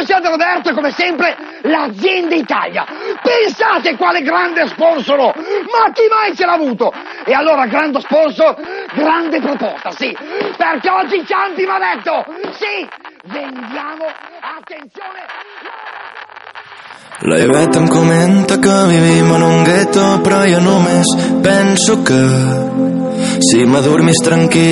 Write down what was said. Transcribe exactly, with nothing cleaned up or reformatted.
Cristiano Roberto è come sempre l'azienda Italia. Pensate quale grande sponsor, ma chi mai ce l'ha avuto? E allora grande sponsor, grande proposta, sì, perché oggi Ciampi mi ha detto, sì, vendiamo, attenzione. La Iveta em comenta que vivim en un gueto, però jo només penso que si m'adormis tranquil